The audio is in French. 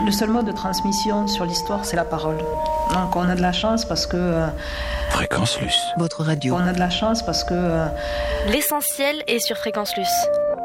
Le seul mode de transmission sur l'histoire, c'est la parole. Donc on a de la chance parce que... Fréquence Luce. Votre radio. On a de la chance parce que... L'essentiel est sur Fréquence Luce.